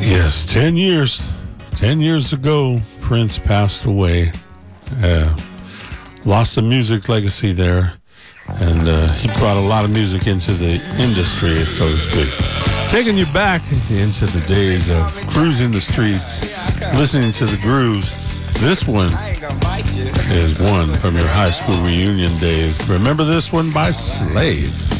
Yes, 10 years. 10 years ago, Prince passed away. Lost the music legacy there. And he brought a lot of music into the industry, so to speak. Taking you back into the days of cruising the streets, listening to the grooves. This one is one from your high school reunion days. Remember this one by Slade.